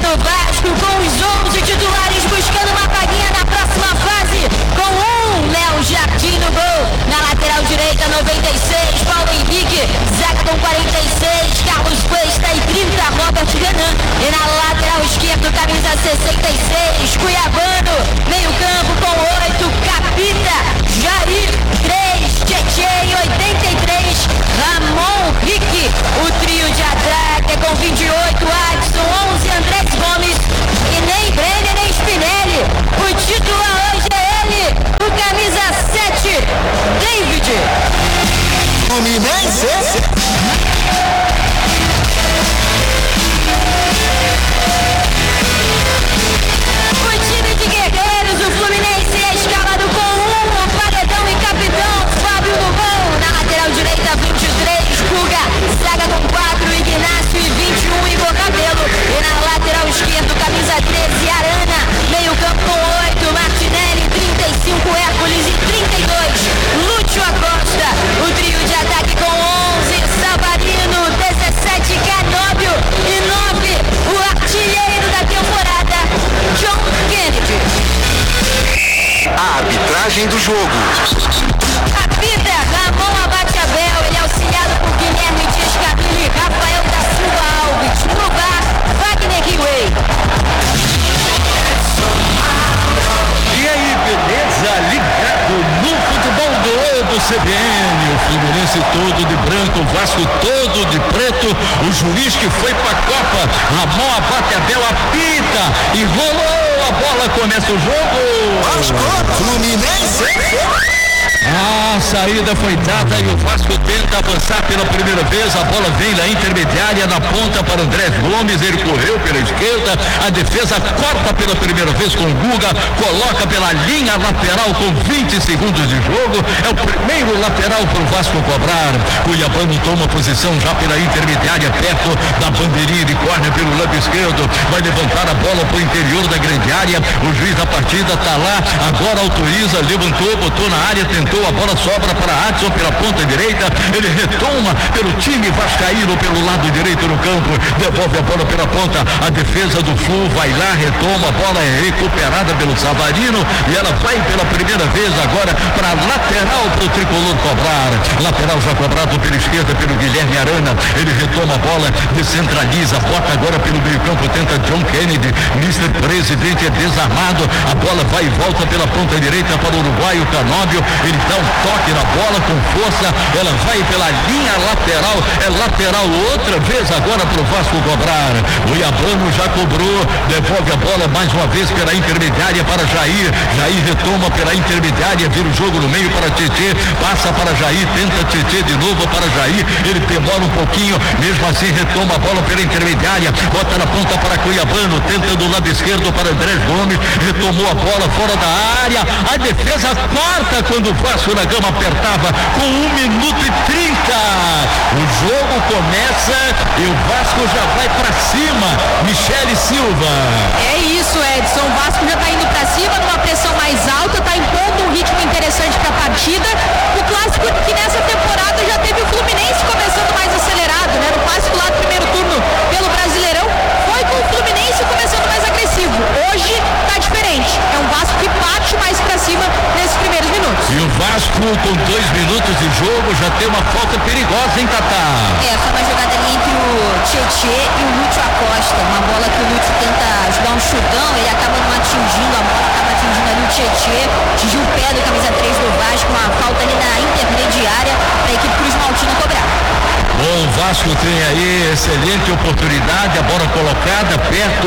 do Vasco com os 11 titulares buscando uma vaguinha na próxima fase. Com Léo Jardim no gol. Na lateral direita, 96, Paulo Henrique. Zaga com 46, Carlos Cuesta e 30, Robert Renan. E na lateral esquerda, camisa 66, Cuiabano. Meio campo com 8, Capita, Jair, 3, Tietê e 83, Ramon Rick. O trio de ataque é com 28, Adson, 11, Andrés Gomes. E nem Brenner nem Spinelli. O titular hoje é ele, o camisa 7, David. Fluminense. O time de guerreiros, o Fluminense é escalado com o paredão e capitão Fábio no gol. Na lateral direita, 23, Guga. Zaga com 4, Ignacio e 21, Igor Cabelo. E na lateral esquerda, camisa 13, Arana. Meio campo com 8, Martinelli, 35, Hércules e 32, Lúcio Acosta. O trio de ataque com 11, Savarino, 17, Canóbio e 9, o artilheiro da temporada, John Kennedy. A arbitragem do jogo. Apita Ramon Abate Abel, ele é auxiliado por Guilherme Dias Camilo e Rafael da Silva Alves. No VAR, Wagner Riway. E aí, beleza? Ligado no futebol do CBN. O Fluminense todo de branco, o Vasco todo de preto. O juiz que foi pra Copa, Ramon Abate Abel, apita e rolou a bola, começa o jogo. Vasco, Fluminense. A saída foi dada e o Vasco tenta avançar pela primeira vez. A bola vem na intermediária, na ponta para Andrés Gomes. Ele correu pela esquerda. A defesa corta pela primeira vez com Guga. Coloca pela linha lateral com 20 segundos de jogo. É o primeiro lateral para o Vasco cobrar. Cuiabano toma posição já pela intermediária, perto da bandeirinha de córner pelo lado esquerdo. Vai levantar a bola para o interior da grande área. O juiz da partida está lá. Agora autoriza, levantou, botou na área, tentou. A bola sobra para Adson pela ponta direita. Ele retoma pelo time vascaíno pelo lado direito no campo. Devolve a bola pela ponta. A defesa do Flu vai lá, retoma. A bola é recuperada pelo Savarino e ela vai pela primeira vez agora para lateral para o tricolor cobrar. Lateral já cobrado pela esquerda pelo Guilherme Arana. Ele retoma a bola, descentraliza, bota agora pelo meio campo, tenta John Kennedy. Mr. Presidente é desarmado. A bola vai e volta pela ponta direita para o uruguaio Canóbio. Ele dá um toque na bola com força, ela vai pela linha lateral, é lateral outra vez agora para o Vasco cobrar. O Cuiabano já cobrou, devolve a bola mais uma vez pela intermediária para Jair. Jair retoma pela intermediária, vira o jogo no meio para Tietê, passa para Jair, tenta Tietê de novo para Jair, ele demora um pouquinho, mesmo assim retoma a bola pela intermediária, bota na ponta para Cuiabano, tenta do lado esquerdo para Andrés Gomes, retomou a bola fora da área, a defesa corta quando o Vasco da Gama apertava com 1 minuto e 30. O jogo começa e o Vasco já vai pra cima. Michele Silva. É isso, Edson. O Vasco já tá indo pra cima, numa pressão mais alta, tá impondo um ritmo interessante pra partida. O clássico que nessa temporada já teve o Fluminense começando mais acelerado, né? No clássico lá do primeiro turno pelo Brasileirão, foi com o Fluminense começando mais agressivo. Hoje tá diferente. É um Vasco que parte mais pra cima nesses primeiros minutos. E o Vasco, com 2 minutos de jogo, já tem uma falta perigosa, hein, Tatá? Foi uma jogada ali entre o Tietê e o Lúcio Acosta. Uma bola que o Lúcio tenta jogar um chutão, ele acaba não atingindo a bola, acaba atingindo ali o Tietê, atingiu o pé do camisa 3 do Vasco, uma falta ali na intermediária para a equipe Cruz Maltina cobrar. Bom, o Vasco tem aí excelente oportunidade, a bola colocada perto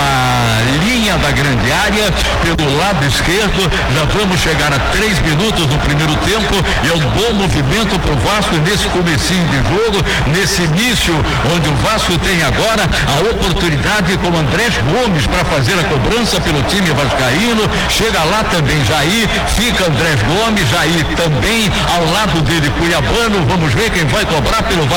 da linha da grande área, pelo lado esquerdo. Já vamos chegar a 3 minutos no primeiro tempo e é um bom movimento para o Vasco nesse comecinho de jogo, nesse início onde o Vasco tem agora a oportunidade com Andrés Gomes para fazer a cobrança pelo time vascaíno. Chega lá também Jair, fica Andrés Gomes, Jair também ao lado dele Cuiabano. Vamos ver quem vai cobrar pelo Vasco da Gama.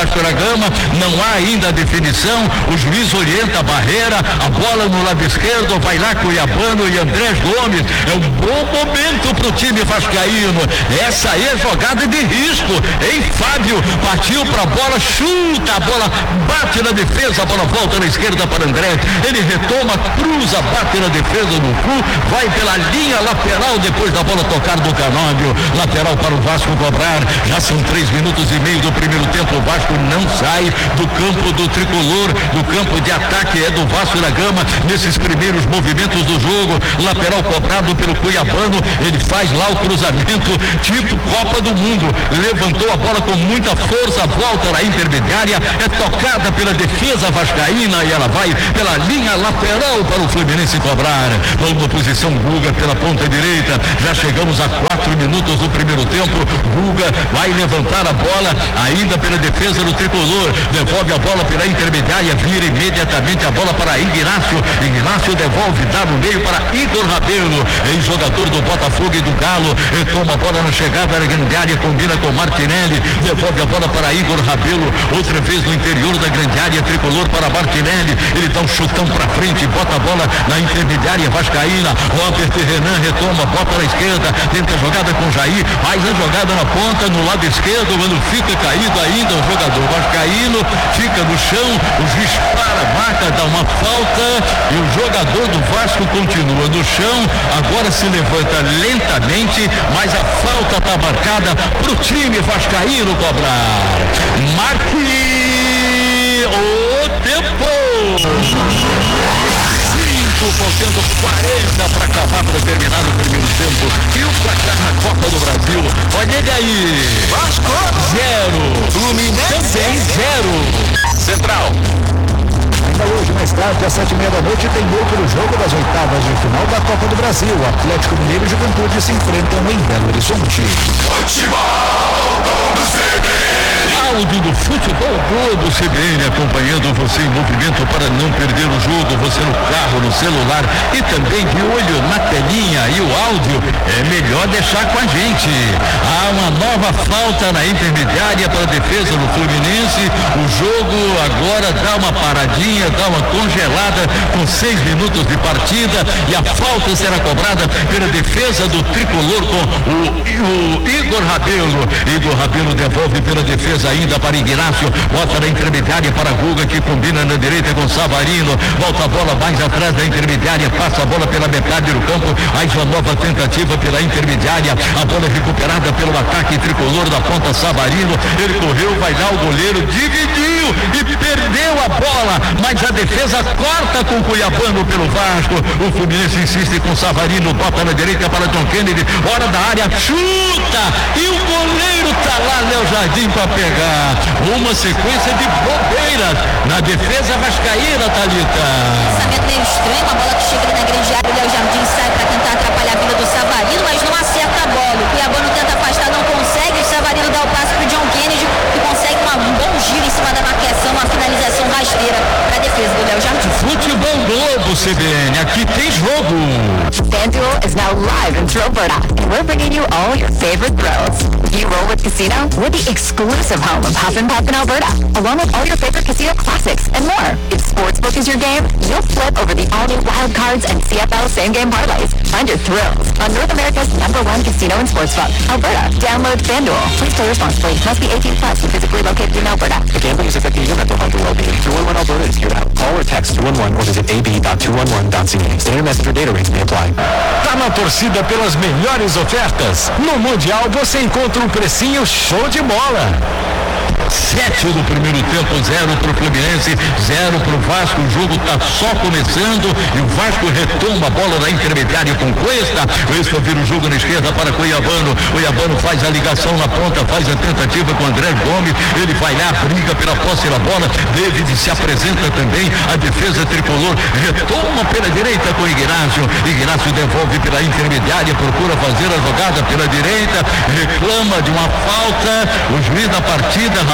Gama, não há ainda a definição, o juiz orienta a barreira, a bola no lado esquerdo, vai lá Cuiabano e Andrés Gomes, é um bom momento pro time vascaíno, essa aí é jogada de risco, hein, Fábio, partiu pra bola, chuta, a bola bate na defesa, a bola volta na esquerda para Andrés, ele retoma, cruza, bate na defesa do Cu, vai pela linha lateral depois da bola tocar do Canóbio, lateral para o Vasco cobrar, já são 3 minutos e meio do primeiro tempo, o Vasco não sai do campo do tricolor, do campo de ataque é do Vasco da Gama, nesses primeiros movimentos do jogo, lateral cobrado pelo Cuiabano, ele faz lá o cruzamento, tipo Copa do Mundo, levantou a bola com muita força, volta na intermediária, é tocada pela defesa vascaína e ela vai pela linha lateral para o Fluminense cobrar, numa posição Guga pela ponta direita, já chegamos a 4 minutos do primeiro tempo, Guga vai levantar a bola, ainda pela defesa do tricolor, devolve a bola pela intermediária, vira imediatamente a bola para Ignácio devolve, dá no meio para Igor Rabelo, ex-jogador do Botafogo e do Galo, toma a bola na chegada da grande área, combina com Martinelli, devolve a bola para Igor Rabelo, outra vez no interior da grande área, tricolor para Martinelli, ele dá um chutão para frente, bota a bola na intermediária vascaína, Robert Renan retoma, bota na esquerda, tenta a jogada com Jair, faz a jogada na ponta, no lado esquerdo, quando fica caído ainda o jogador vascaíno, fica no chão, o juiz para, marca, dá uma falta e o jogador do Vasco continua no chão, agora se levanta lentamente, mas a falta está marcada pro time vascaíno cobrar. Marque o tempo. 5 faltando 40 para acabar, para terminar o primeiro tempo. E o placar na Copa do Brasil, olha ele aí. Vasco 0. Fluminense também 0. Central. Ainda hoje, mais tarde, às 7h30 da noite, tem outro jogo das oitavas de final da Copa do Brasil. O Atlético Mineiro e Juventude se enfrentam em Belo Horizonte. Áudio do Futebol Globo CBN, acompanhando você em movimento para não perder o jogo, você no carro, no celular e também de olho na telinha, e o áudio é melhor deixar com a gente. Há uma nova falta na intermediária para a defesa do Fluminense, o jogo agora dá uma paradinha, dá uma congelada com 6 minutos de partida e a falta será cobrada pela defesa do tricolor com o Igor Rabelo. Igor Rabelo devolve pela defesa ainda para Ignácio, bota na intermediária para Guga, que combina na direita com Savarino, volta a bola mais atrás da intermediária, passa a bola pela metade do campo, mais uma nova tentativa pela intermediária, a bola recuperada pelo ataque tricolor da ponta Savarino, ele correu, vai dar o goleiro, dividiu e perdeu a bola, mas a defesa corta com o Cuiabano pelo Vasco, o Fluminense insiste com Savarino, bota na direita para John Kennedy, hora da área, chuta, e o goleiro tá lá, Léo Jardim, para pegar. Uma sequência de bobeiras na defesa vascaína, Thalita. Pensamento meio estranho, uma bola que chega ali na grande área, o Léo Jardim sai para tentar atrapalhar a vida do Savarino, mas não acerta a bola. O Cuiabano tenta afastar, não consegue, o Savarino dá o passe pro John Kennedy, que consegue um bom giro em cima da marcação, uma finalização rasteira para a defesa do Léo Jardim. Futebol Globo CBN, aqui tem jogo. FanDuel is now live in Alberta, and we're bringing you all your favorite thrills. Do you roll with casino? We're the exclusive home of Huff and Puff in Alberta, along with all your favorite casino classics and more. If Sportsbook is your game, you'll flip over the all-new wild cards and CFL same-game parlays. Find your thrills on North America's #1 casino and sportsbook, Alberta. Download FanDuel. Please play responsibly. Must be 18 plus and physically located in Alberta. The gambling is affecting your mental health and well-being. 211 Alberta is here to help. Call or text 211 or visit ab.211.ca. Standard message or data rates may apply. Tá na torcida pelas melhores ofertas? No Mundial você encontra um precinho show de bola. 7 do primeiro tempo, 0 para o Fluminense, 0 para o Vasco. O jogo está só começando e o Vasco retoma a bola na intermediária com Cuesta. Cuesta vira o jogo na esquerda para Cuiabano. Cuiabano faz a ligação na ponta, faz a tentativa com André Gomes. Ele vai lá, briga pela posse da bola. David se apresenta também. A defesa tricolor retoma pela direita com Ignácio. Ignácio devolve pela intermediária, procura fazer a jogada pela direita, reclama de uma falta. O juiz da partida,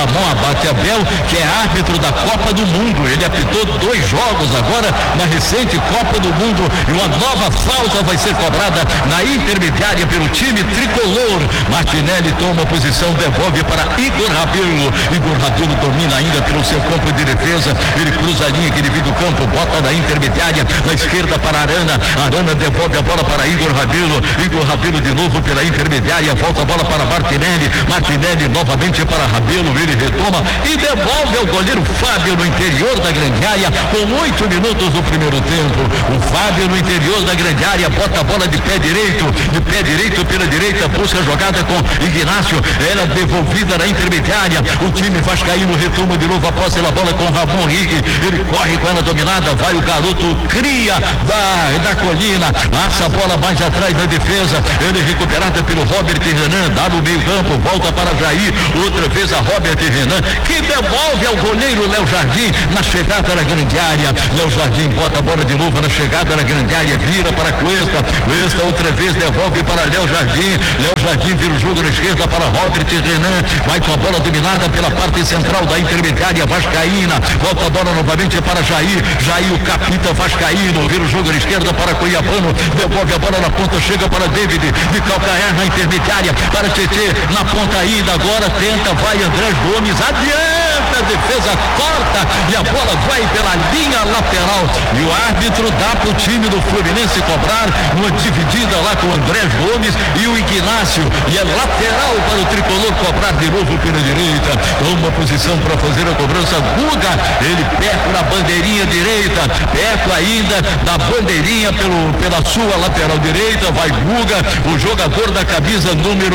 Ramon Abate Abel, que é árbitro da Copa do Mundo. Ele apitou 2 jogos agora na recente Copa do Mundo e uma nova falta vai ser cobrada na intermediária pelo time tricolor. Martinelli toma posição, devolve para Igor Rabelo. Igor Rabelo domina ainda pelo seu campo de defesa. Ele cruza a linha que divide o campo, bota na intermediária, na esquerda para Arana. Arana devolve a bola para Igor Rabelo. Igor Rabelo de novo pela intermediária, volta a bola para Martinelli. Martinelli novamente para Rabelo. Ele retoma e devolve ao goleiro Fábio no interior da grande área, com 8 minutos do primeiro tempo. O Fábio no interior da grande área, bota a bola de pé direito pela direita, busca a jogada com Ignácio, era devolvida na intermediária. O time vascaíno retoma de novo a posse da bola com Ramon Henrique. Ele corre com ela dominada, vai o garoto Cria da Colina, passa a bola mais atrás na defesa. Ele recuperada pelo Robert Renan, dá no meio campo, volta para Jair, outra vez a Robert Renan, que devolve ao goleiro Léo Jardim na chegada da grande área. Léo Jardim bota a bola de novo na chegada da grande área, vira para Cuesta outra vez devolve para Léo Jardim. Léo Jardim vira o jogo na esquerda para Robert Renan, vai com a bola dominada pela parte central da intermediária vascaína, volta a bola novamente para Jair, o capita vascaíno, vira o jogo na esquerda para Cuiabano, devolve a bola na ponta, chega para David, de calcanhar na intermediária, para Tietê, na ponta ida, agora tenta, vai Andrés Gomes, adianta, a defesa corta e a bola vai pela linha lateral e o árbitro dá para o time do Fluminense cobrar uma dividida lá com o Andrés Gomes e o Ignácio, e é lateral para o tricolor cobrar de novo pela direita. Toma posição para fazer a cobrança Guga, ele perto na bandeirinha direita, perto ainda da bandeirinha pela sua lateral direita, vai Guga, o jogador da camisa número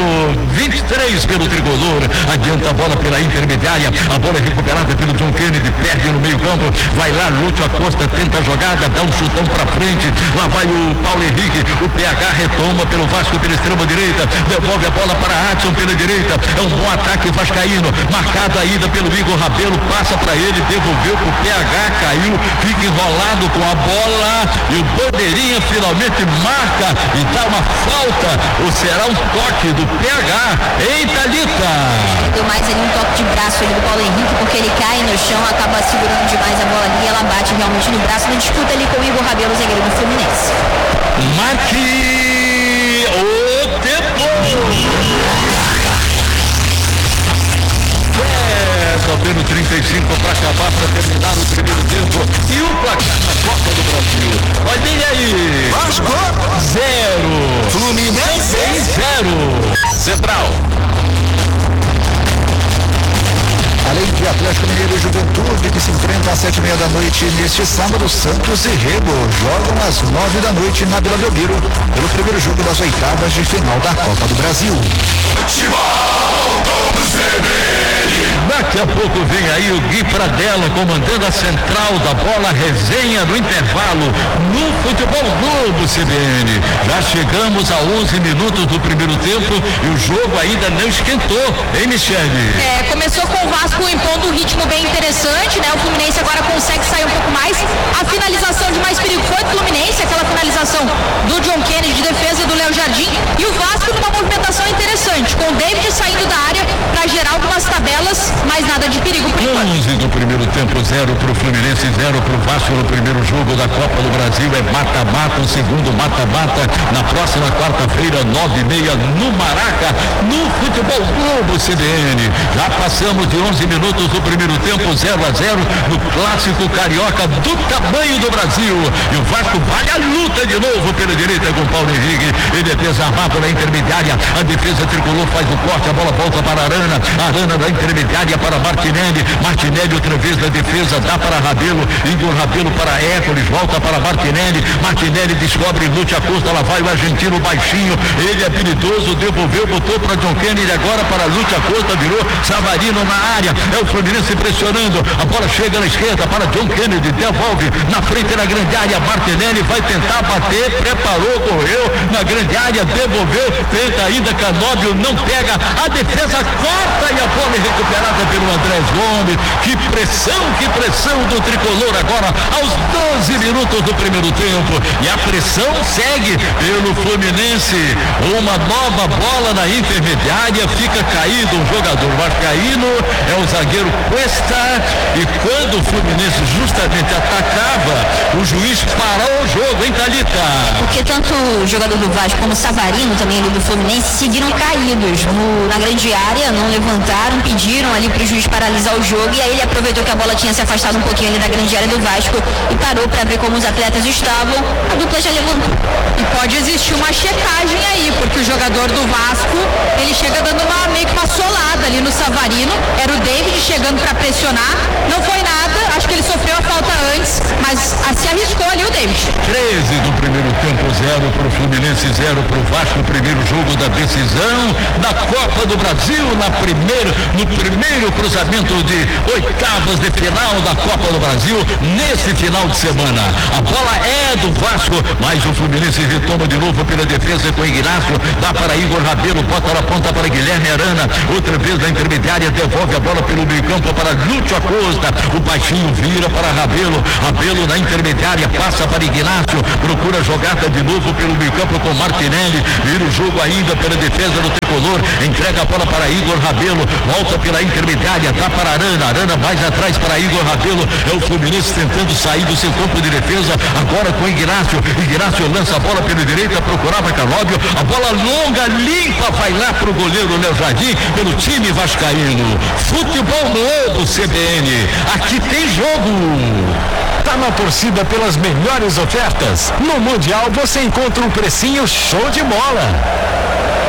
23 pelo tricolor, adianta a bola pela intermediária, a bola é recuperada pelo John Kennedy, perde no meio campo, vai lá Lúcio Acosta, tenta a jogada, dá um chutão para frente, lá vai o Paulo Henrique, o PH retoma pelo Vasco pela extrema direita, devolve a bola para Adson pela direita, é um bom ataque vascaíno, marcada a ida pelo Igor Rabelo, passa para ele, devolveu pro PH, caiu, fica enrolado com a bola e o bandeirinha finalmente marca e dá uma falta, ou será um toque do PH em Thalita. Deu mais ali um toque de braço ali do Paulo Henrique, porque ele cai no chão, acaba segurando demais a bola ali, ela bate realmente no braço, na disputa ali com o Igor Rabelo, zagueiro do Fluminense. Marque o tempo. Sobrando 35 para acabar, para terminar o primeiro tempo e o placar na Copa do Brasil. Olha aí. Vasco 0. Fluminense 0. Central. Além de Atlético Mineiro e Juventude, que se enfrentam às 7h30 da noite neste sábado, Santos e Remo jogam às 9 da noite na Vila Belmiro pelo primeiro jogo das oitavas de final da Copa do Brasil. Daqui a pouco vem aí o Gui Pradella comandando a central da bola, resenha do intervalo no Futebol Globo CBN. Já chegamos a 11 minutos do primeiro tempo e o jogo ainda não esquentou, hein, Michele? Começou com o Vasco impondo um ritmo bem interessante, né? O Fluminense agora consegue sair um pouco mais. A finalização de mais perigo foi do Fluminense, aquela finalização do John Kennedy de defesa do Léo Jardim, e o Vasco numa movimentação interessante, com o David saindo da área para gerar algumas tabelas, mas nada de perigo por enquanto. 11 do primeiro tempo, 0 para o Fluminense, 0 para o Vasco no primeiro jogo da Copa do Brasil. É mata-mata, o segundo mata-mata na próxima quarta-feira, 9h30 no Maraca, no Futebol Globo CBN. Já passamos de 11 minutos do primeiro tempo, 0-0 no clássico carioca do tamanho do Brasil. E o Vasco vai à luta de novo pela direita com Paulo Henrique. Ele é desarmado na intermediária, a defesa tricolor faz o corte, a bola volta para Arana da intermediária para Martinelli outra vez na defesa, dá para Rabelo, Igor Rabelo para Hércules, volta para Martinelli descobre Lúcio Acosta, lá vai o argentino baixinho, ele é habilidoso, devolveu, botou para John Kennedy, agora para Lúcio Acosta, virou Savarino na área, é o Fluminense pressionando, a bola chega na esquerda para John Kennedy, devolve na frente da grande área, Martinelli vai tentar bater, preparou, correu na grande área, devolveu, tenta ainda, Canóbio não pega, a defesa corta e a bola é recuperada pelo Andrés Gomes. Que pressão do tricolor agora aos 12 minutos do primeiro tempo. E a pressão segue pelo Fluminense. Uma nova bola na intermediária, fica caído um jogador vascaíno, é o zagueiro Cuesta, e quando o Fluminense justamente atacava, o juiz parou o jogo, hein, Thalita? Porque tanto o jogador do Vasco como o Savarino, também ali do Fluminense, seguiram caídos na grande área, não levantaram, pediram ali pro juiz paralisar o jogo, e aí ele aproveitou que a bola tinha se afastado um pouquinho ali da grande área do Vasco e parou para ver como os atletas estavam. A dupla já levantou. E pode existir uma checagem aí, porque o jogador do Vasco, ele chega dando meio que uma solada ali no Savarino, era o David chegando para pressionar, não foi nada, acho que ele sofreu a falta antes, mas se arriscou ali o David. 13 do primeiro tempo, 0 pro Fluminense, 0 pro Vasco, primeiro jogo da decisão da Copa do Brasil, no primeiro cruzamento de oitavas de final da Copa do Brasil, nesse final de semana. A bola é do Vasco, mas o Fluminense retoma de novo pela defesa com Ignacio, dá para Igor Rabelo, bota na ponta para Guilherme Arana, outra vez na intermediária, devolve a bola pelo meio campo para Lúcio Acosta, o baixinho vira para Rabelo na intermediária, passa para Ignacio, procura jogada de novo pelo meio campo com Martinelli, vira o jogo ainda pela defesa do tricolor, entrega a bola para Igor Rabelo, volta pela intermediária, dá para Arana mais atrás para Igor Rabelo, é o Fluminense tentando sair do seu campo de defesa, agora com Ignacio lança a bola pela direita, procurava Canóbio, a bola longa, limpa, vai lá pro goleiro Léo Jardim, pelo time vascaíno. Futebol novo CBN, aqui tem jogo. Tá na torcida pelas melhores ofertas? No Mundial você encontra um precinho show de bola.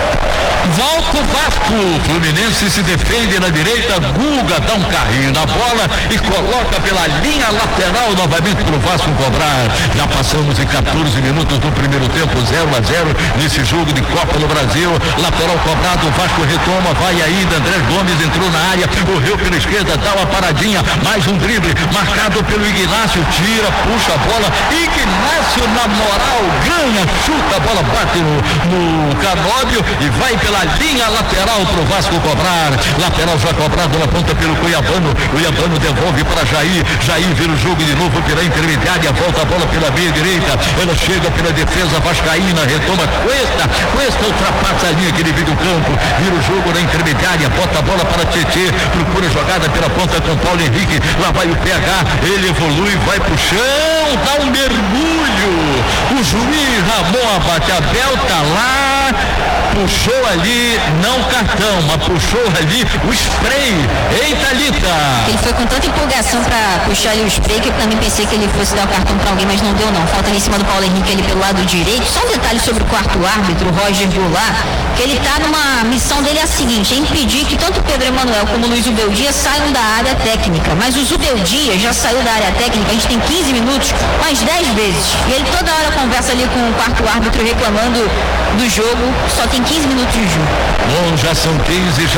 Volta o Vasco, Fluminense se defende na direita, Guga dá um carrinho na bola e coloca pela linha lateral novamente pro Vasco cobrar. Já passamos em 14 minutos do primeiro tempo, 0-0 nesse jogo de Copa do Brasil. Lateral cobrado, o Vasco retoma, vai ainda, Andrés Gomes entrou na área, correu pela esquerda, dá uma paradinha, mais um drible, marcado pelo Ignacio, tira, puxa a bola, Ignacio na moral, ganha, chuta, a bola bate no Canóbio e vai pela linha lateral pro Vasco cobrar. Lateral já cobrado na ponta pelo Cuiabano devolve para Jair vira o jogo de novo pela intermediária, volta a bola pela meia direita, ela chega pela defesa vascaína, retoma Cuesta ultrapassa a linha que divide o campo, vira o jogo na intermediária, bota a bola para Tietê, procura jogada pela ponta com Paulo Henrique, lá vai o PH, ele evolui, vai pro chão, dá um mergulho, o juiz Ramon Abateabel tá lá, puxou ali, não cartão, mas puxou ali o spray. Eita, Thalita! Ele foi com tanta empolgação pra puxar ali o spray que eu também pensei que ele fosse dar o cartão pra alguém, mas não deu não. Falta ali em cima do Paulo Henrique ali pelo lado direito. Só um detalhe sobre o quarto árbitro, Roger Goulart, que ele tá numa missão dele é a seguinte, é impedir que tanto Pedro Emanuel como Luiz Ubeldia saiam da área técnica. Mas o Ubeldia já saiu da área técnica, a gente tem 15 minutos, mais 10 vezes. E ele toda hora conversa ali com o quarto árbitro reclamando do jogo, só tem 15 minutos de jogo. Bom, já são 15,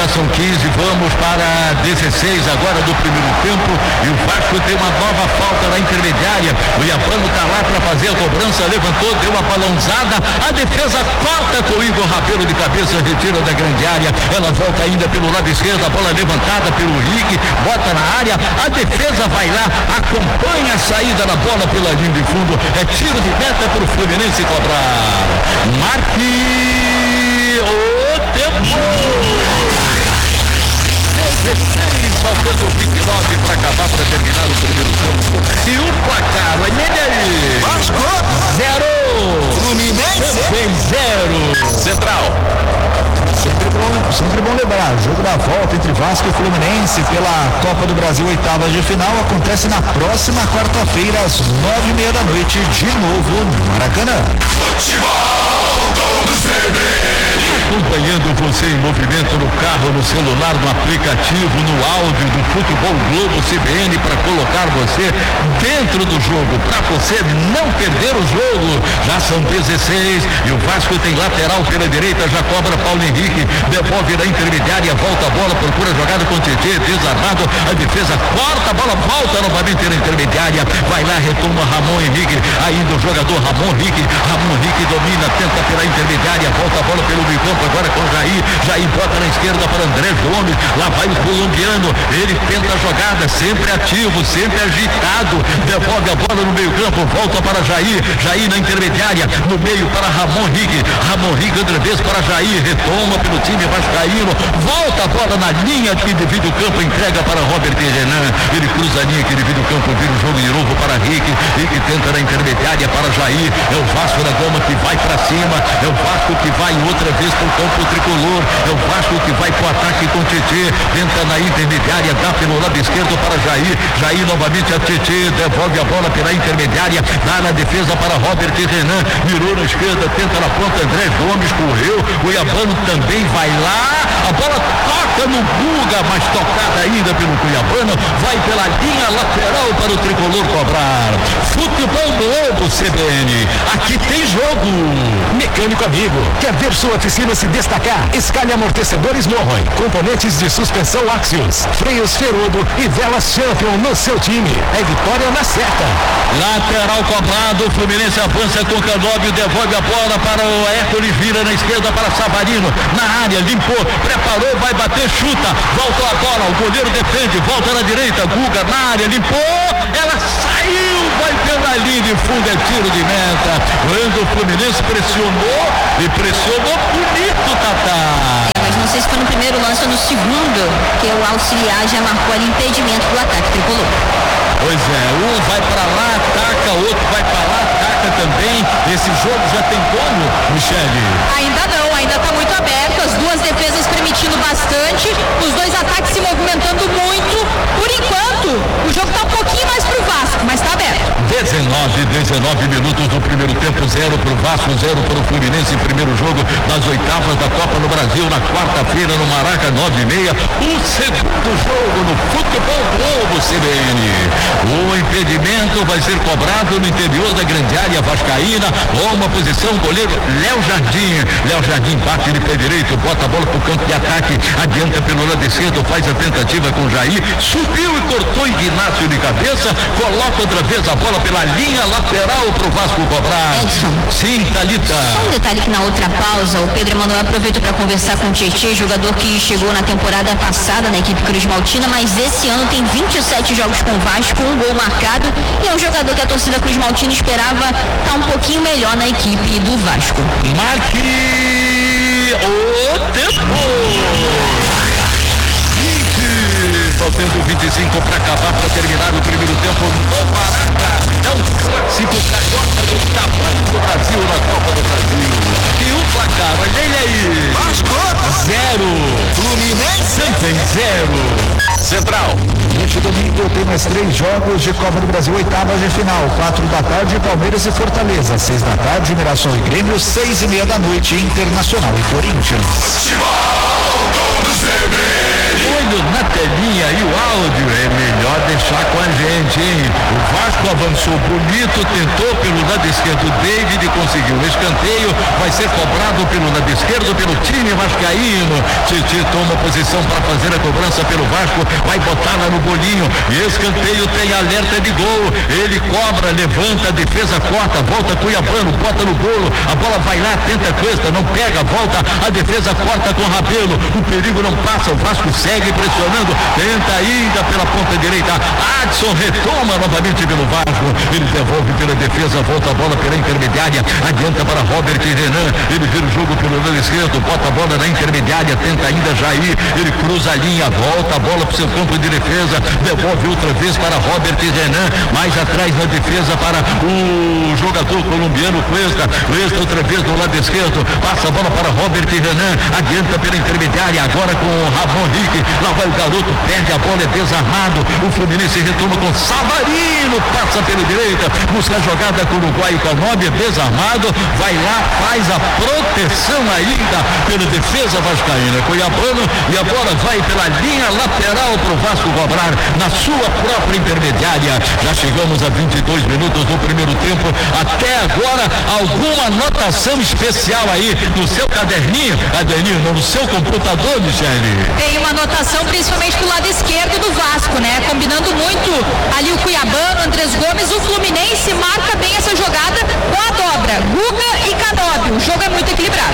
vamos para 16 agora do primeiro tempo e o Vasco tem uma nova falta na intermediária, o Iapano tá lá para fazer a cobrança, levantou, deu uma balãozada, a defesa corta com o Igor Rabelo de cabeça, retira da grande área, ela volta ainda pelo lado esquerdo, a bola levantada pelo Rick, bota na área, a defesa vai lá, acompanha a saída da bola pela linha de fundo, é tiro de meta para o Fluminense cobrar. Marque o tempo. 16, faltando 29 para acabar, para terminar o primeiro tempo. E o placar, olha aí. Vasco 0. Fluminense também 0. Central. Sempre bom lembrar, o jogo da volta entre Vasco e Fluminense pela Copa do Brasil, oitavas de final, acontece na próxima quarta-feira, às 9h30 da noite, de novo no Maracanã. Acompanhando você em movimento no carro, no celular, no aplicativo, no áudio do Futebol Globo CBN para colocar você dentro do jogo, para você não perder o jogo. Já são 16 e o Vasco tem lateral pela direita, já cobra Paulo Henrique, devolve na intermediária, volta a bola, procura jogada com o Tietê, desarmado, a defesa corta, a bola volta novamente na intermediária, vai lá, retoma Ramon Henrique, ainda o jogador Ramon Henrique domina, tenta pela intermediária, volta a bola pelo meio campo, agora com Jair bota na esquerda para André Gomes, lá vai o colombiano, ele tenta a jogada, sempre ativo, sempre agitado, devolve a bola no meio campo, volta para Jair na intermediária, no meio para Ramon Henrique outra vez para Jair, retoma pelo time vascaíno, volta a bola na linha que divide o campo, entrega para Robert Renan, ele cruza a linha que divide o campo, vira o jogo de novo para Rick tenta na intermediária para Jair, é o Vasco da Gama que vai para cima, é o Vasco que vai outra vez para o campo tricolor, é o Vasco que vai para o ataque com Tietê, tenta na intermediária, dá pelo lado esquerdo para Jair novamente a Tietê, devolve a bola pela intermediária, dá na defesa para Robert Renan, virou na esquerda, tenta na ponta, André Gomes correu, o Cuiabano também vai lá, a bola toca no Guga, mas tocada ainda pelo Cuiabano, vai pela linha lateral para o tricolor cobrar. Futebol Globo CBN, aqui tem jogo. Mecânico amigo, quer ver sua oficina se destacar? Escalhe amortecedores Morron, componentes de suspensão Axios, freios Ferodo e velas Champion no seu time. É vitória na certa. Lateral cobrado, o Fluminense avança com Canóbio, devolve a bola para o Hércules, vira na esquerda para Savarino, na área, limpou, preparou, vai bater, chuta, voltou a bola, o goleiro defende, volta na direita, Guga na área, limpou, ela saiu, vai pela linha de fundo, é tiro de meta, quando o Fluminense pressionou bonito, Tatá. Mas não sei se foi no primeiro lance ou no segundo, que o auxiliar já marcou ali impedimento do ataque tricolor. Pois é, um vai pra lá, ataca, outro vai pra lá, ataca também. Esse jogo já tem como, Michele? Ainda não, ainda tá muito aberto, as duas defesas permitindo bastante, os dois ataques se movimentando muito. Por enquanto, o jogo tá um pouquinho mais pro Vasco, mas tá aberto. 19 minutos do primeiro tempo, 0 pro Vasco, 0 pro Fluminense, primeiro jogo das oitavas da Copa no Brasil, na quarta-feira no Maraca, 9h30, o segundo jogo no Futebol Globo CBN. O impedimento vai ser cobrado no interior da grande área vascaína, uma posição, goleiro Léo Jardim bate de pé direito, bota a bola pro campo de ataque, adianta pelo lado esquerdo, faz a tentativa com Jair, subiu e cortou Ignacio de cabeça, coloca outra vez a bola pela linha lateral pro Vasco cobrar. Edson. Sim, Thalita. Só um detalhe que na outra pausa, o Pedro Emanuel aproveitou para conversar com o Tietê, jogador que chegou na temporada passada na equipe Cruz Maltina, mas esse ano tem 27 jogos com o Vasco, um gol marcado, e é um jogador que a torcida Cruz Maltina esperava estar um pouquinho melhor na equipe do Vasco. Marque o tempo. Faltando 25 para acabar, para terminar o primeiro tempo no Maraca. É um clássico carioca do tamanho do Brasil na Copa do Brasil. E o placar, olha ele aí. Vasco 0. Fluminense Também 0. Central. Neste domingo tem mais 3 jogos de Copa do Brasil, oitavas de final. 4 da tarde, Palmeiras e Fortaleza. 6 da tarde, Mirassol e Grêmio. 6h30 da noite, Internacional e Corinthians. Olho na telinha e o áudio, é melhor deixar com a gente, hein? O Vasco avançou bonito, tentou pelo lado esquerdo, David conseguiu o escanteio, vai ser cobrado pelo lado esquerdo pelo time vascaíno. Titi toma posição para fazer a cobrança pelo Vasco, vai botar lá no bolinho, e escanteio tem alerta de gol, ele cobra, levanta, a defesa corta, volta Cuiabano, bota no bolo, a bola vai lá, tenta Cuesta, não pega, volta, a defesa corta com Rabelo, o perigo não passa, o Vasco segue pressionando, tenta ainda pela ponta direita, Adson retoma novamente pelo Vasco, ele devolve pela defesa, volta a bola pela intermediária, adianta para Robert Renan, ele vira o jogo pelo lado esquerdo, bota a bola na intermediária, tenta ainda Jair, ele cruza a linha, volta a bola para o seu campo de defesa, devolve outra vez para Robert Renan, mais atrás na defesa para o jogador colombiano Cuesta outra vez do lado esquerdo, passa a bola para Robert Renan, adianta pela intermediária, agora com o Ramon Henrique, lá vai o garoto, perde a bola, é desarmado, o Fluminense retoma com Savarino, passa pela direita, busca a jogada com o Uruguai e Canóbio, desarmado, vai lá, faz a proteção ainda pela defesa vascaína, Cuiabano, e a bola vai pela linha lateral para o Vasco cobrar na sua própria intermediária. Já chegamos a 22 minutos do primeiro tempo, até agora alguma anotação especial aí no seu caderninho, não, no seu computador, Michele? Tem uma anotação principalmente do lado esquerdo do Vasco, né? Como combinando muito ali o cuiabano, Andrés Gomes. O Fluminense marca bem essa jogada com a dobra, Guga e Canóbio. O jogo é muito equilibrado.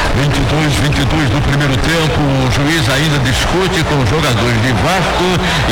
22 do primeiro tempo, o juiz ainda discute com os jogadores de Vasco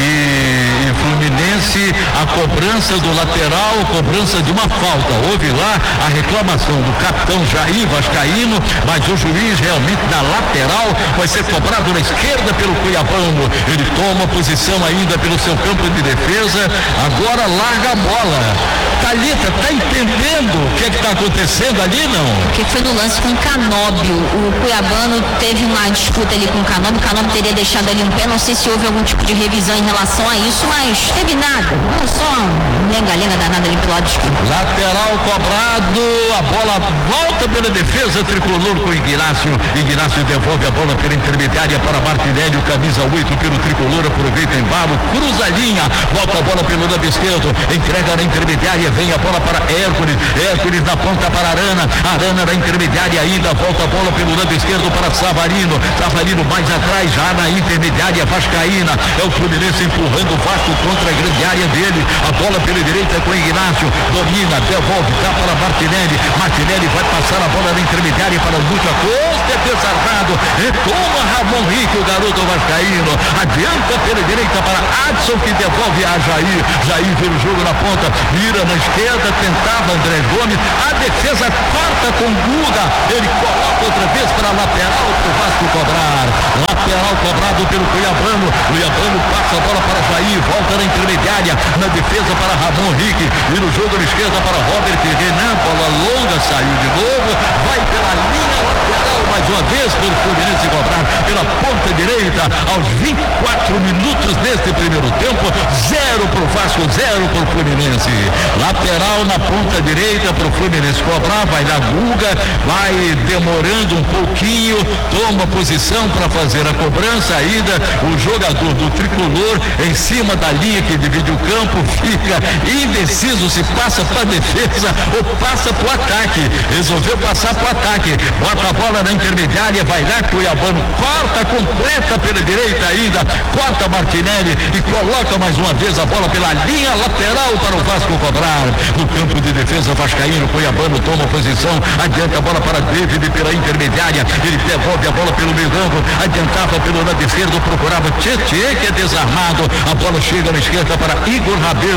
e Fluminense a cobrança do lateral, cobrança de uma falta. Houve lá a reclamação do capitão Jair Vascaíno, mas o juiz realmente na lateral vai ser cobrado na esquerda pelo cuiabano. Ele toma posição ainda pelo seu campo de defesa, agora larga a bola. Thalita, tá entendendo o que está acontecendo ali, não? Que foi no lance com o Canóbio. O cuiabano teve uma disputa ali com o Canóbio teria deixado ali um pé, não sei se houve algum tipo de revisão em relação a isso, mas teve nada, não só lenga-lenga danada ali pelo lado esquerdo. Lateral cobrado, a bola volta pela defesa tricolor com Ignácio devolve a bola pela intermediária para Martinelli, o camisa 8 pelo tricolor, aproveita embalo, cruza a linha, volta a bola pelo lado esquerdo, entrega na intermediária, vem a bola para Hércules na ponta para Arana na intermediária ainda, volta a bola pelo lado esquerdo para Savarino mais atrás, já na intermediária vascaína, é o Fluminense empurrando o Vasco contra a grande área dele, a bola pela direita com Ignácio, domina, devolve, dá para Martinelli vai passar a bola na intermediária para Lúcio Costa, é desarmado, retoma Ramon Rique, o garoto vascaíno, adianta pela direita para Adson, que devolve a Jair vira o jogo na ponta, vira na esquerda, tentava Andrés Gomes, a defesa corta com Guga, ele coloca outra vez para a lateral para o Vasco cobrar, lateral cobrado pelo Cuiabano passa a bola para Jair, volta na intermediária, na defesa para Ramon Rique, vira o jogo na esquerda para Robert Renan, bola longa, saiu de novo, vai pela linha lateral mais uma vez pelo Fluminense cobrar pela ponta direita aos 24 minutos deste primeiro tempo, 0 para o Vasco, 0 para o Fluminense, lateral na ponta direita para o Fluminense cobrar, vai na Guga, vai demorando um pouquinho, toma posição para fazer a cobrança, ainda o jogador do tricolor em cima da linha que divide o campo fica indeciso se passa para a defesa ou passa para o ataque, resolveu passar para o ataque, bota a bola na intermediária, vai lá Cuiabano, corta completa pela direita ainda, corta Martinelli e coloca mais uma vez a bola pela linha lateral para o Vasco cobrar, no campo de defesa vascaíno, Cuiabano toma posição, adianta a bola para David pela intermediária, ele devolve a bola pelo meio campo, adiantava pelo lado esquerdo, procurava Tietê, que é desarmado, a bola chega na esquerda para Igor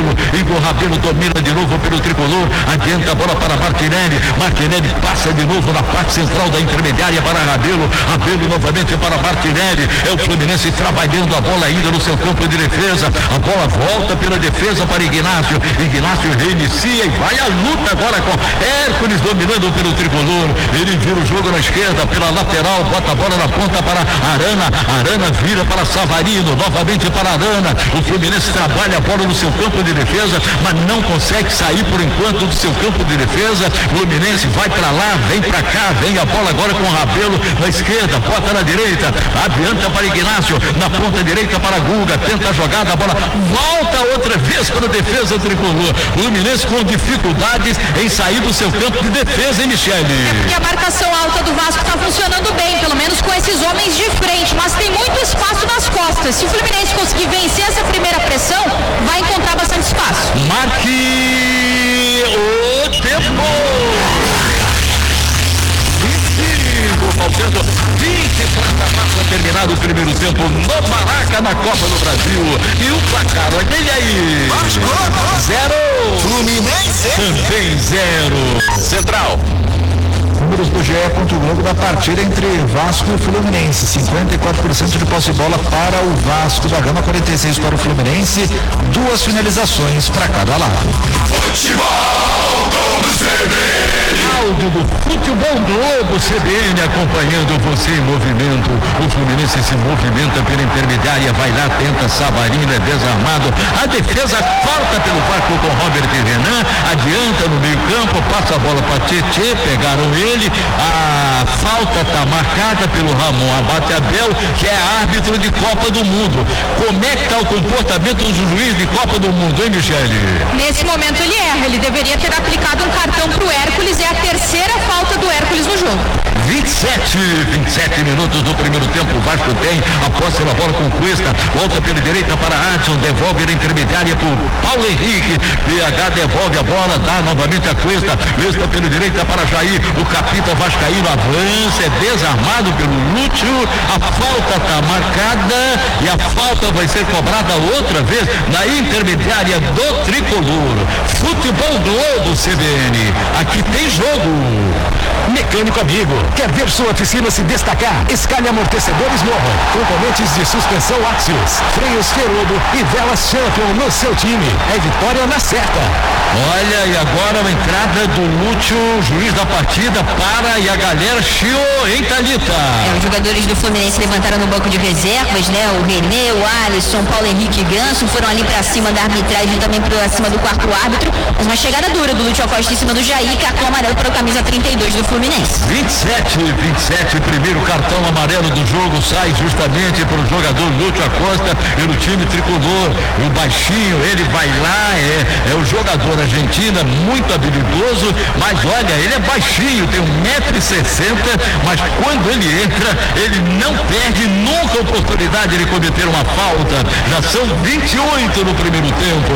Rabelo domina de novo pelo tricolor, adianta a bola para Martinelli passa de novo na parte central da intermediária para Rabelo novamente para Martinelli, é o Fluminense trabalhando a bola ainda no seu campo de defesa, a bola volta pela defesa para Ignácio reinicia e vai à luta agora com Hércules dominando pelo tricolor, ele vira o jogo na esquerda pela lateral, bota a bola na ponta para Arana vira para Savarino, novamente para Arana, o Fluminense trabalha a bola no seu campo de defesa, mas não consegue sair por enquanto do seu campo de defesa, Fluminense vai para lá, vem para cá, vem a bola agora com o Rabelo na esquerda, bota na direita, adianta para Ignácio, na ponta direita para Guga, tenta a jogada, a bola volta outra vez para a defesa tricolor, Fluminense com dificuldades em sair do seu campo de defesa, hein, Michele? É porque a marcação alta do Vasco está funcionando bem, pelo menos com esses homens de frente, mas tem muito espaço nas costas. Se o Fluminense conseguir vencer essa primeira pressão, vai encontrar bastante espaço. Marque o tempo. 25, faltando 20 para a terminado o primeiro tempo no Maraca, na Copa do Brasil. E o placar, olha ele aí. 0. Fluminense. Também 0. Central. Números do GE. Globo da partida entre Vasco e Fluminense. 54% de posse de bola para o Vasco da Gama, 46% para o Fluminense. 2 finalizações para cada lado. Futebol Globo CBN. Áudio do Futebol Globo CBN acompanhando você em movimento. O Fluminense se movimenta pela intermediária, vai lá, tenta Savarino, é desarmado. A defesa corta pelo Vasco com Robert Renan, adianta no meio campo, passa a bola para Tietê, pegaram ele. A falta está marcada pelo Ramon Abate Abel, que é árbitro de Copa do Mundo. Como é que está o comportamento do juiz de Copa do Mundo, hein, Michele? Nesse momento ele erra, ele deveria ter aplicado um cartão para o Hércules, é a terceira falta do Hércules no jogo. 27 minutos do primeiro tempo. O Vasco tem a posse na bola com Cuesta, volta pela direita para Adson, devolve na intermediária para o Paulo Henrique. PH devolve a bola, dá novamente a Cuesta pela direita para Jair. O capitão vascaíno avança, é desarmado pelo Lúcio. A falta está marcada e a falta vai ser cobrada outra vez na intermediária do tricolor. Futebol Globo CBN, aqui tem jogo. Mecânico Amigo, quer ver sua oficina se destacar? Escalhe amortecedores Moron, componentes de suspensão Axios, freios Ferodo e velas Champion no seu time. É vitória na certa. Olha, e agora a entrada do Lúcio, juiz da partida, para e a galera chiou, hein, Thalita? Os jogadores do Fluminense levantaram no banco de reservas, né? O René, o Alisson, Paulo Henrique e Ganso foram ali pra cima da arbitragem, também pra cima do quarto árbitro. Mas uma chegada dura do Lúcio Acosta em cima do Jair, cartão amarelo para o camisa 32 do Fluminense. 27, primeiro cartão amarelo do jogo sai justamente para o jogador Lúcio Acosta pelo time tricolor. O baixinho, ele vai lá, é o jogador argentino, muito habilidoso, mas olha, ele é baixinho, tem 1,60 m, mas quando ele entra, ele não perde nunca a oportunidade de cometer uma falta. Já são 28 no primeiro tempo,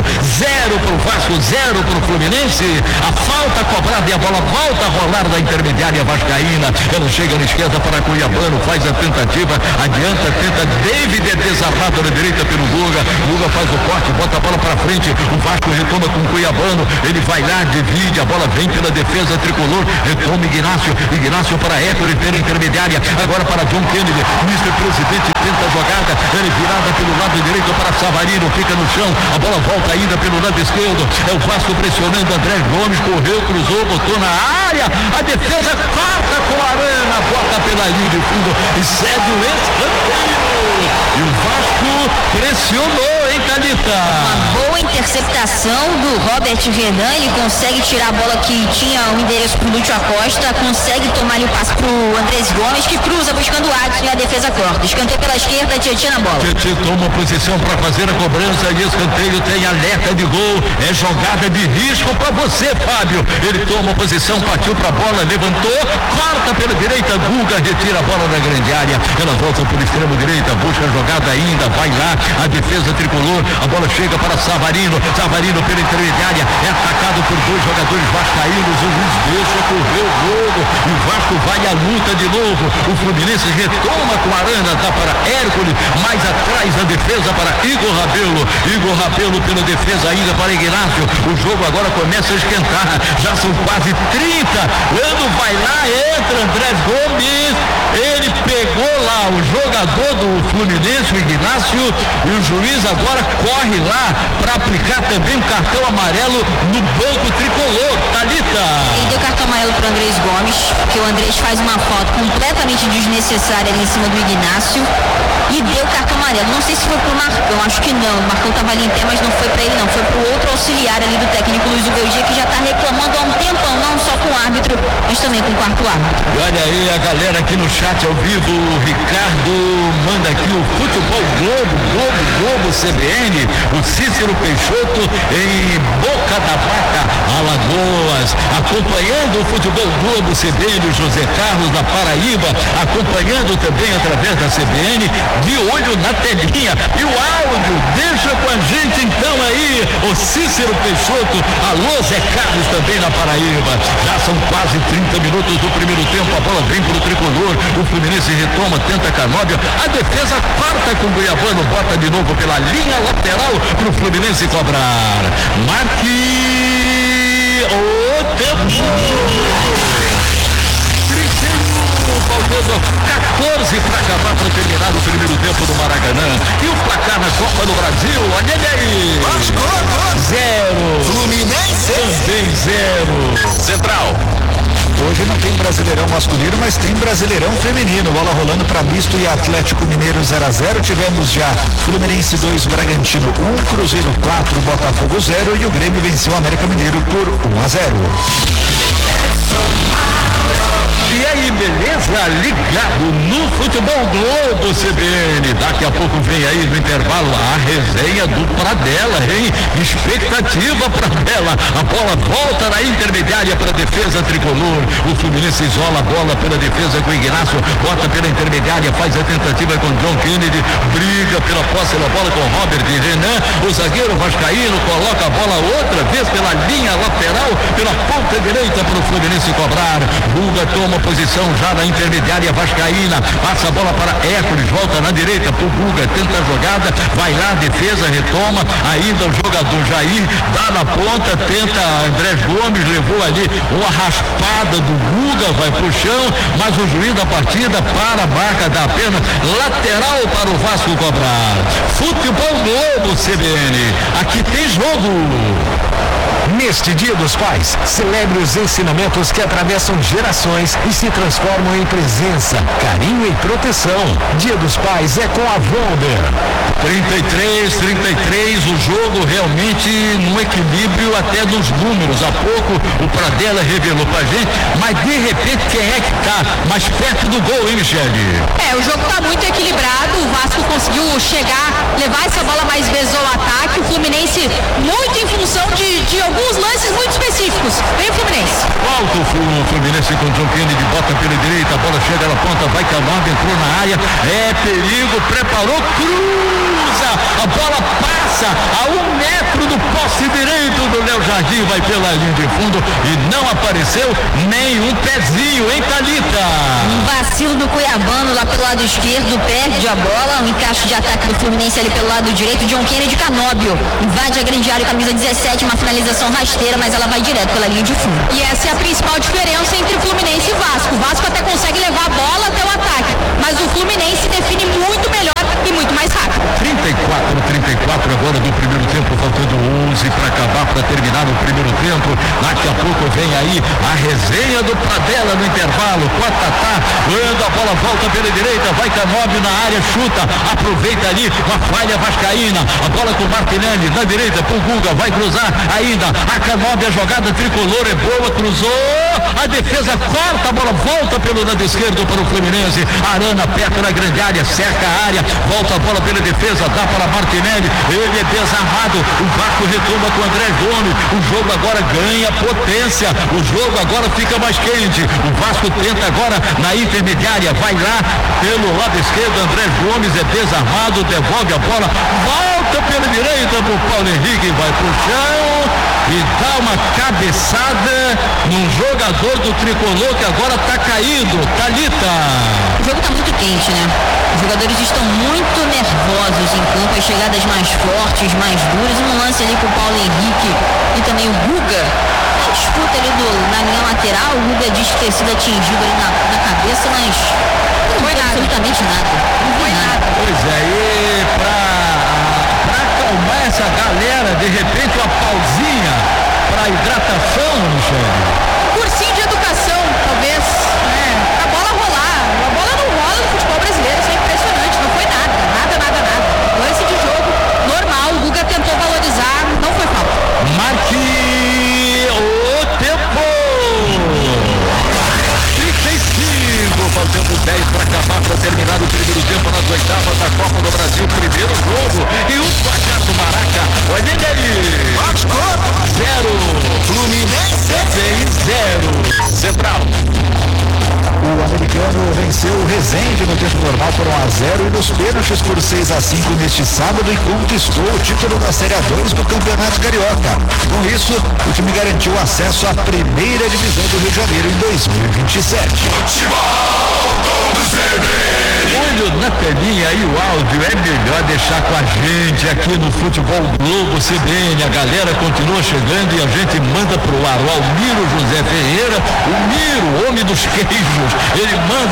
0 para o Vasco, 0 para o Fluminense. A falta cobrada e a bola volta a rolar da intermediária vascaína. Ela chega na esquerda para Cuiabano, faz a tentativa, adianta, tenta, David é desarmado na direita pelo Guga. Guga faz o corte, bota a bola para frente, o Vasco retoma com Cuiabano, ele vai lá, divide, a bola vem pela defesa tricolor, retoma Ignácio para Héctor pela intermediária, agora para John Kennedy, Mr. Presidente tenta a jogada, ele virada pelo lado direito para Savarino, fica no chão, a bola volta ainda pelo lado esquerdo, é o Vasco pressionando, André Gomes correu, cruzou, botou na área, a defesa corta com a Arana, bota pela linha de fundo e cede o escanteio. E o Vasco pressionou, hein, Thalita? Uma boa interceptação do Robert Renan, ele consegue tirar a bola que tinha o endereço pro Lúcio Acosta, consegue tomar ali o passe pro Andrés Gomes, que cruza buscando o Adson e a defesa corta. Escanteio pela esquerda, Tietê na bola. Tietê toma posição para fazer a cobrança e escanteio tem alerta de gol, é jogada de risco para você, Fábio. Ele toma posição, partiu para a bola, levantou, corta pela direita, Guga retira a bola da grande área, ela volta por extremo direita, busca a jogada ainda, vai lá, a defesa tricolor, a bola chega para Savarino pela intermediária, é atacado por dois jogadores vascaínos, o Luiz deixa correr o jogo, e o Vasco vai à luta de novo, o Fluminense retoma com a Arana, dá para Hércules, mais atrás a defesa para Igor Rabelo pela defesa ainda para Ignácio, o jogo agora começa a esquentar, já são quase 30, quando vai lá, entra Andrés Gomes, ele pegou lá o jogador do Fluminense, o Ignácio, e o juiz agora corre lá para aplicar também um cartão amarelo no banco tricolor. Thalita. Ele deu cartão amarelo para o Andrés Gomes, que o Andrés faz uma falta completamente desnecessária ali em cima do Ignácio e deu cartão amarelo. Não sei se foi pro Marcão, acho que não. O Marcão estava ali em pé, mas não foi para ele não, foi pro outro auxiliar ali do técnico Luiz Uvelgia, que já está reclamando há um tempão, não só com o árbitro, mas também com o quarto árbitro. E olha aí a galera aqui no chat ao vivo, o Ricardo manda aqui o Futebol Globo CBN, o Cícero Peixoto em Boca da Vaca, Alagoas, acompanhando o Futebol Globo CBN, o José Carlos da Paraíba, acompanhando também através da CBN, de olho na telinha, e o áudio, deixa com a gente então aí, o Cícero Peixoto, alô Zé Carlos também na Paraíba, já são quase 30 minutos do primeiro tempo, a bola vem pro tricolor, o Fluminense retoma, tenta Canóbio, a defesa quarta com o Cuiabano, bota de novo pela linha lateral pro Fluminense cobrar. Marque o tempo. 31, faltando 14 para acabar, para terminar o primeiro tempo do Maracanã. E o placar na Copa do Brasil, olha ele aí. 0. Fluminense. Também 0. Central. Hoje não tem Brasileirão masculino, mas tem Brasileirão feminino. Bola rolando para Misto e Atlético Mineiro 0-0. Tivemos já Fluminense 2, Bragantino 1, Cruzeiro 4, Botafogo 0 e o Grêmio venceu o América Mineiro por 1-0. E aí, beleza? Ligado no Futebol Globo CBN. Daqui a pouco vem aí no intervalo a resenha do Pradella, hein? Expectativa Pradella. A bola volta na intermediária para a defesa tricolor. O Fluminense isola a bola pela defesa com o Ignacio, bota pela intermediária, faz a tentativa com John Kennedy, briga pela posse da bola com Robert e Renan. O zagueiro vascaíno coloca a bola outra vez pela linha lateral, pela ponta direita para o Fluminense cobrar. Guga toma posição já na intermediária vascaína, passa a bola para Hércules, volta na direita para o Guga, tenta a jogada, vai lá, defesa, retoma, ainda o jogador Jair, dá na ponta, tenta Andrés Gomes, levou ali uma raspada do Guga, vai pro chão, mas o juiz da partida para a marca da apenas lateral para o Vasco cobrar. Futebol Globo CBN, aqui tem jogo. Neste Dia dos Pais, celebre os ensinamentos que atravessam gerações e se transformam em presença, carinho e proteção. Dia dos Pais é com a Volder. 33, o jogo realmente num equilíbrio até dos números. Há pouco o Pradella revelou pra gente, mas de repente quem é que tá mais perto do gol, hein, Michele? O jogo tá muito equilibrado, o Vasco conseguiu chegar, levar essa bola mais vezes ao ataque, o Fluminense muito em função de alguns lances muito específicos. Vem o Fluminense. Volta o Fluminense com o John Kennedy, bota pela direita, a bola chega na ponta, vai Camargo, entrou na área, é perigo, preparou, cruza, a bola passa a 1 metro do poste direito do Léo Jardim, vai pela linha de fundo e não apareceu nem um pezinho, hein, Thalita? Um vacilo do Cuiabano lá pelo lado esquerdo, perde a bola, um encaixe de ataque do Fluminense ali pelo lado direito, John Kennedy Canóbio, invade a grande área, camisa 17, uma finalização rasteira, mas ela vai direto pela linha de fundo. E essa é a principal diferença entre Fluminense e Vasco. O Vasco até consegue levar a bola até o ataque, mas o Fluminense define muito melhor e muito mais rápido. 34 agora do primeiro tempo, faltando 11 para acabar, para terminar o primeiro tempo. Daqui a pouco vem aí a resenha do Pradella no intervalo. Quatatá, quando a bola volta pela direita, vai Canóbio na área, chuta, aproveita ali uma falha vascaína, a bola com o Martinelli na direita pro Guga, vai cruzar ainda, a Canóbio, a jogada tricolor é boa, cruzou, a defesa corta, a bola volta pelo lado esquerdo para o Fluminense, Arana perto na grande área, cerca a área, volta a bola pela defesa, dá para Martinelli, ele é desarmado, o Vasco retoma com o André Gomes, o jogo agora ganha potência, o jogo agora fica mais quente, o Vasco tenta agora na intermediária, vai lá pelo lado esquerdo, André Gomes é desarmado, devolve a bola, volta pela direita pro Paulo Henrique, vai pro chão e dá uma cabeçada num jogador do tricolor que agora tá caído. Thalita. O jogo tá muito quente, né? Os jogadores estão muito nervosos em campo, as chegadas mais fortes, mais duras, um lance ali com o Paulo Henrique e também o Guga. A disputa ali na linha lateral, o Guga diz ter sido atingido ali na cabeça, mas não foi absolutamente nada. Não foi nada. Pois é, e pra acalmar essa galera, de repente uma pausinha para hidratação, Michele. Cursinho de educação, talvez, a bola rolar. A bola não rola no futebol brasileiro, isso é impressionante, não foi nada. Lance de jogo normal, o Guga tentou valorizar, não foi falta. Marque o tempo. 35, faltando 10 para acabar, para terminar o primeiro tempo nas oitavas da Copa do Brasil, primeiro jogo e o placar do Maraca, olha aí, 0, Fluminense 0, Central. O americano venceu o Resende no tempo normal por 1-0 e nos pênaltis por 6-5 neste sábado e conquistou o título da Série A2 do Campeonato Carioca. Com isso, o time garantiu acesso à primeira divisão do Rio de Janeiro em 2027. Olho na telinha e o áudio é melhor deixar com a gente aqui no Futebol Globo CBN. A galera continua chegando e a gente manda pro ar. O Almiro José Ferreira, o Miro, homem dos queijos, ele manda aqui um recado.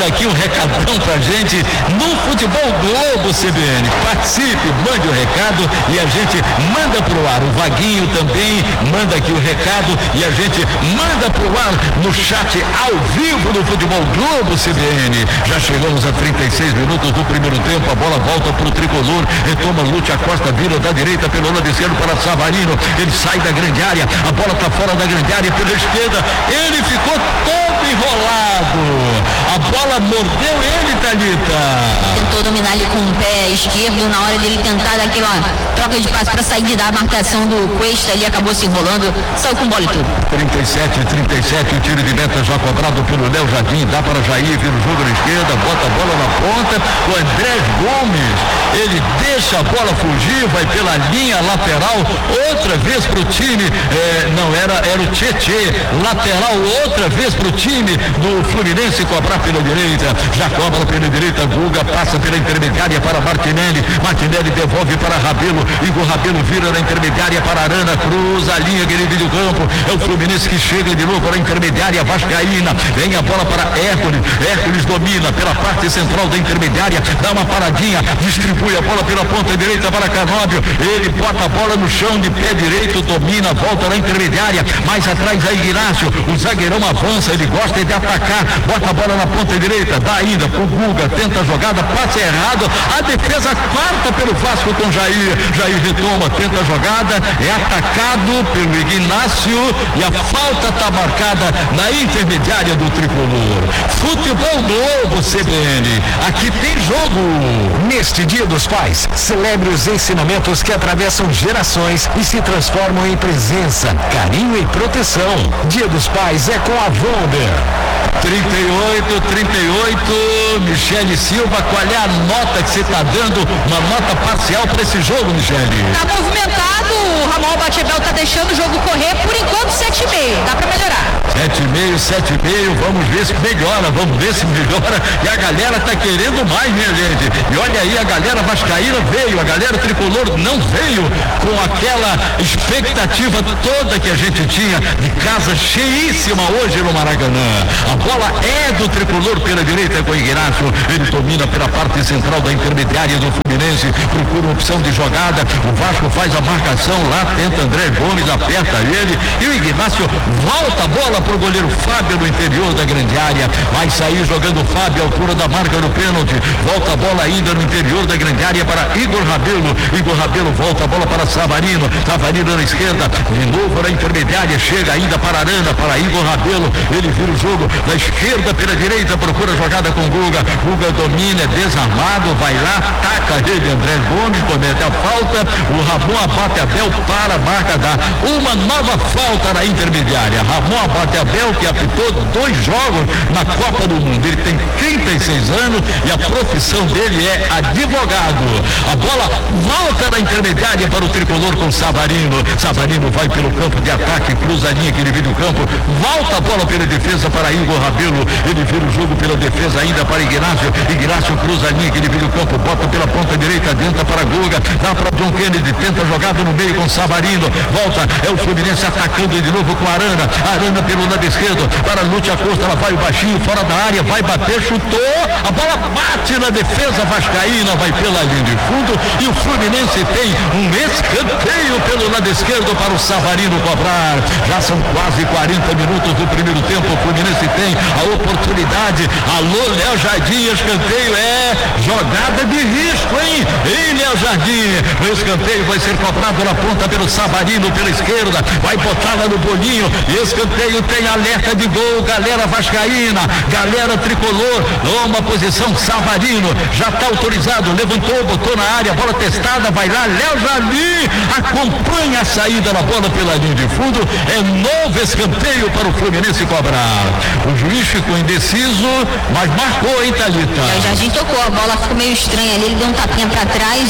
recadão pra gente no Futebol Globo CBN. Participe, mande o recado e a gente manda pro ar. O Vaguinho também manda aqui o recado e a gente manda pro ar no chat ao vivo do Futebol Globo CBN. Já chegamos a 36 minutos do primeiro tempo, a bola volta pro tricolor, retoma Lúcio Acosta, vira da direita pelo lado esquerdo para Savarino, ele sai da grande área, a bola tá fora da grande área pela esquerda, ele ficou todo enrolado, a bola mordeu ele, Thalita. Tentou dominar ali com o pé esquerdo, na hora dele tentar dar aquela troca de passe para sair da marcação do Cuesta, ali acabou se enrolando, saiu com bola e tudo. 37, o tiro de meta já cobrado pelo Léo Jardim, dá para Jair, vira o jogo na esquerda, bota a bola na ponta, o André Gomes, ele deixa a bola fugir, vai pela linha lateral, outra vez pro time, era o Tietê, lateral outra vez pro time do Fluminense cobrar pela direita, já cobra pela direita, Guga passa pela intermediária para Martinelli devolve para Rabelo, Igor Rabelo vira na intermediária para Arana, cruza a linha que ele divide o campo, é o Fluminense que chega de novo para a intermediária vascaína, vem a bola para Hércules domina pela parte central da intermediária, dá uma paradinha, distribui a bola pela ponta direita para Canóbio, ele bota a bola no chão de pé direito, domina, volta na intermediária, mais atrás aí Ignácio, o zagueirão avança, ele gosta de atacar, bota a bola na ponta direita, dá ainda pro Guga, tenta a jogada, passe errado, a defesa quarta pelo Vasco com Jair retoma, tenta a jogada, é atacado pelo Ignácio e a falta está marcada na intermediária do tricolor. Futebol Globo CBN, aqui tem jogo. Neste Dia dos Pais, celebre os ensinamentos que atravessam gerações e se transformam em presença, carinho e proteção. Dia dos Pais é com a Volder. 38, Michele Silva, qual é a nota que você está dando? Uma nota parcial para esse jogo, Michele? Tá movimentado, o Ramon Batebel tá deixando o jogo correr, por enquanto 7,5, dá para melhorar. 7,5, vamos ver se melhora, e a galera tá querendo mais, minha gente, e olha aí, a galera vascaína veio, a galera tricolor não veio com aquela expectativa toda que a gente tinha de casa cheíssima hoje no Maracanã. A bola é do tricolor pela direita com o Ignácio, ele domina pela parte central da intermediária do Fluminense, procura uma opção de jogada, o Vasco faz a marcação lá, tenta André Gomes, aperta ele, e o Ignácio volta a bola pro goleiro Fábio no interior da grande área, vai sair jogando Fábio à altura da marca do pênalti, volta a bola ainda no interior da grande área para Igor Rabelo volta a bola para Savarino na esquerda, de novo na intermediária, chega ainda para Arana, para Igor Rabelo, ele vira o jogo da esquerda pela direita, procura a jogada com Guga domina, é desarmado, vai lá, ataca ele, André Gomes, comete a falta, o Ramon Abateabel para a marca, dá uma nova falta na intermediária. Ramon Abateabel, que apitou 2 jogos na Copa do Mundo, ele tem 36 anos e a profissão dele é advogado. A bola volta na intermediária para o tricolor com Savarino vai pelo campo de ataque, cruza a linha que divide o campo, volta a bola pela defesa para Igor Rabelo, ele vira o jogo pela defesa ainda para Ignácio cruza a linha que divide o campo, bota pela ponta direita, dentro para Guga, dá para John Kennedy, tenta a jogada no meio com Savarino, volta, é o Fluminense atacando de novo com Arana pelo lado esquerdo, para Lúcio Acosta, ela vai baixinho, fora da área, vai bater, chutou, a bola bate na defesa vascaína, vai pela linha de fundo, e o Fluminense tem um escanteio pelo lado esquerdo para o Savarino cobrar. Já são quase 40 minutos do primeiro tempo, o Fluminense tem a oportunidade, alô Léo Jardim, escanteio é jogada de risco, hein? E Léo Jardim, o escanteio vai ser cobrado na ponta pelo Savarino pela esquerda, vai botar lá no bolinho, e escanteio tem alerta de gol, galera vascaína, galera tricolor, toma posição Savarino, já está autorizado, levantou, botou na área, bola testada, vai lá, Léo Jardim acompanha a saída da bola pela linha de fundo, é novo escanteio para o Fluminense cobrar. O juiz ficou indeciso, mas marcou, hein, Thalita? O Jardim tocou, a bola ficou meio estranha ali, ele deu um tapinha para trás,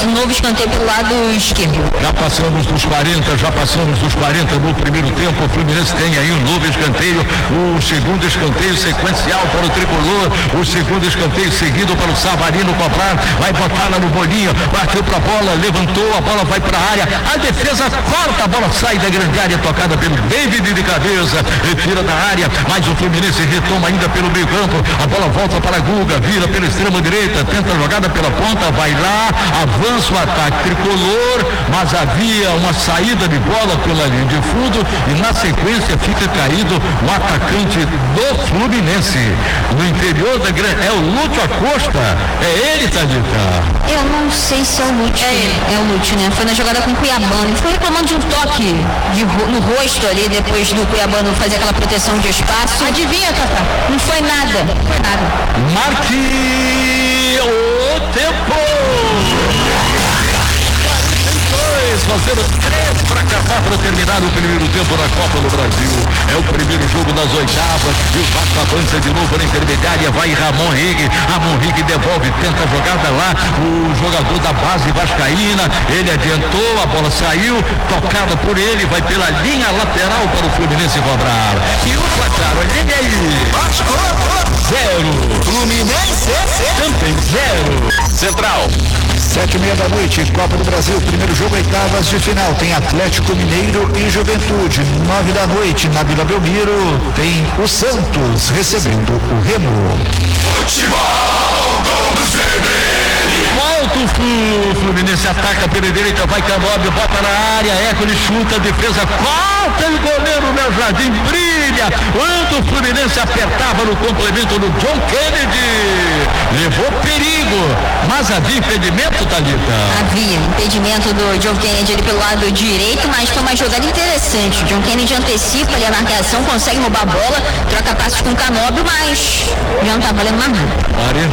novo escanteio pelo lado esquerdo. Já passamos dos 40 no primeiro tempo. O Fluminense tem aí um novo escanteio, o segundo escanteio sequencial para o tricolor, o segundo escanteio seguido para o Savarino cobrar, vai botar lá no bolinho, bateu para a bola, levantou, a bola vai para a área, a defesa corta, a bola sai da grande área, tocada pelo David de cabeça, retira da área, mas o Fluminense retoma ainda pelo meio campo, a bola volta para a Guga, vira pela extrema direita, tenta a jogada pela ponta, vai lá, avança o ataque tricolor, mas havia uma saída de bola pela linha de fundo e na sequência fica caído o atacante do Fluminense. No interior da grande, é o Lúcio Acosta, é ele, Thalita? Eu não sei se é o Lúcio. É o Lúcio, né? Foi na jogada com o Cuiabano, ele foi reclamando de um toque no rosto ali, depois do Cuiabano fazer aquela proteção de espaço. Adivinha, Tata? Não foi nada. Marque o tempo! Fazendo 3 para acabar, para terminar o primeiro tempo da Copa do Brasil. É o primeiro jogo das oitavas e o Vasco avança de novo na intermediária, vai Ramon Henrique devolve, tenta a jogada lá, o jogador da base vascaína, ele adiantou, a bola saiu, tocada por ele, vai pela linha lateral para o Fluminense cobrar. E o placar, olha aí. 0. Fluminense Também 0. Central. 7h30 da noite, Copa do Brasil, primeiro jogo, oitavas de final, tem Atlético Mineiro e Juventude. 9 da noite, na Vila Belmiro, tem o Santos recebendo o Remo. Futebol como CBN. Volta o Fluminense, ataca pela direita, vai Canóbio, bota na área, Hércules chuta, a defesa corta e o goleiro Léo Jardim brilha. Quando o Fluminense apertava no complemento do John Kennedy, levou perigo, mas havia impedimento, Thalita? Havia impedimento do John Kennedy ali pelo lado direito, mas foi uma jogada interessante. O John Kennedy antecipa ali a marcação, consegue roubar a bola, troca passos com o Canóbio, mas já não tá valendo mais nada.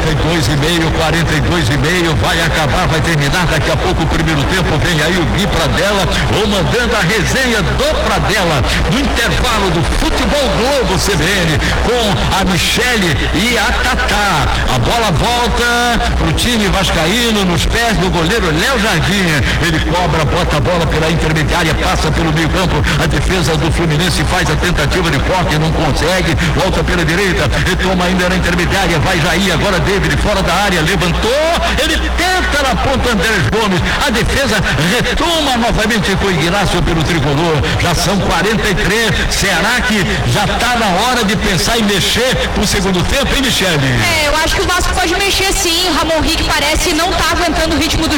42,5, vai acabar, vai terminar daqui a pouco o primeiro tempo. Vem aí o Gui Pradella, comandando a resenha do Pradella, no intervalo do Futebol Globo CBN, com a Michele e a Tatá. A bola volta pro time vascaíno, nos pés do goleiro Léo Jardim. Ele cobra, bota a bola pela intermediária, passa pelo meio campo, a defesa do Fluminense faz a tentativa de corte, não consegue, volta pela direita, retoma ainda na intermediária, vai Jair, agora David fora da área, levantou, ele tenta na ponta Andrés Gomes, a defesa retoma novamente com o Ignacio pelo tricolor. Já são 43, será que já está na hora de pensar em mexer pro segundo tempo, hein, Michele? Eu acho que o Vasco pode mexer sim. O Ramon Henrique parece não tá aguentando o ritmo do